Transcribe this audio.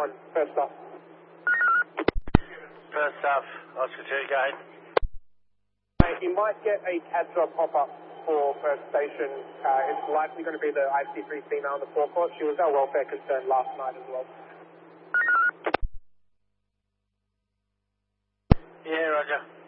1, first off. First off, Oscar 2, go ahead. You might get a CAD job pop-up for first station. It's likely going to be the IC3 female in the forecourt. She was our welfare concern last night as well. Yeah, Roger.